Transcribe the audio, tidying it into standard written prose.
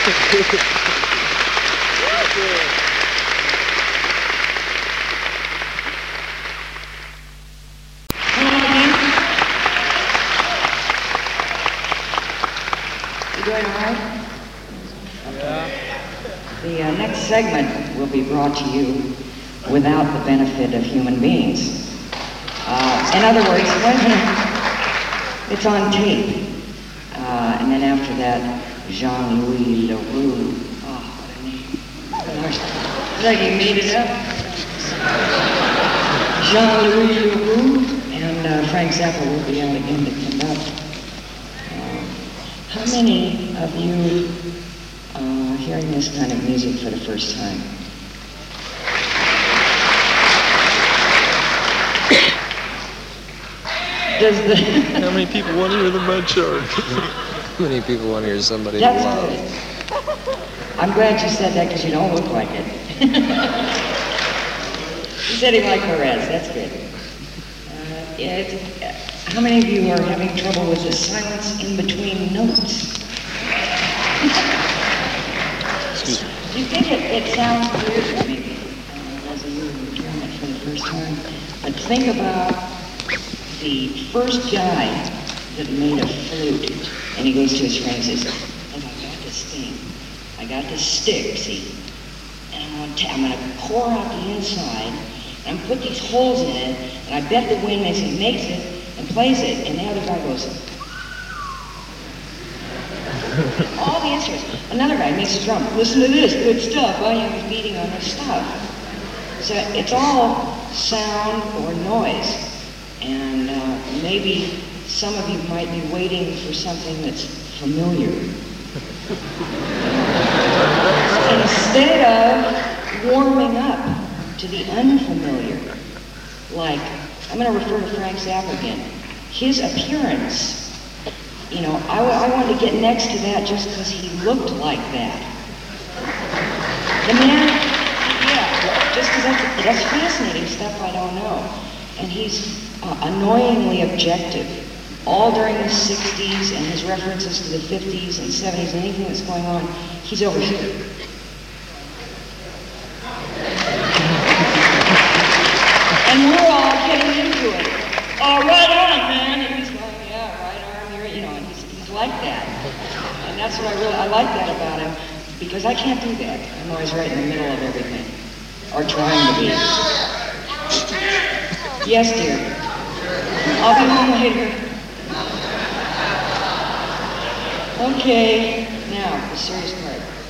You doing all right? Yeah. The next segment will be brought to you without the benefit of human beings. In other words, it's on tape. And then after that, Jean-Louis Leroux. Oh, what a name. It's like he made it up. Jean-Louis Leroux and Frank Zappa will be out again to conduct. How many of you are hearing this kind of music for the first time? How many people want to hear the Mud Shark? How many people want to hear somebody That's love? good. I'm glad you said that because you don't look like it. You said he liked Perez. That's good. How many of you are having trouble with the silence in between notes? Excuse me. Do you think it sounds weird maybe as you hearing it for the first time? But think about the first guy that made a flute, and he goes to his friend and says, "Look, I got this thing. I got this stick, see? And I'm gonna pour out the inside, and put these holes in it, and I bet the wind makes it and plays it." And the other guy goes, all the instruments. Another guy makes a drum. "Listen to this, good stuff." Well, he was beating on his stuff. So it's all sound or noise. And maybe some of you might be waiting for something that's familiar. Instead of warming up to the unfamiliar. Like, I'm going to refer to Frank Zappa again. His appearance, I wanted to get next to that just because he looked like that. The man, just because that's fascinating stuff I don't know. And he's annoyingly objective. All during the 60s and his references to the 50s and 70s and anything that's going on, he's over here. And we're all getting into it. "Oh, right on, man." And he's going, "Yeah, right arm here," and he's like that. And that's what I like that about him, because I can't do that. I'm always right in the middle of everything. Or trying to be. Yes, dear. I'll be home later. Okay, now, the serious part.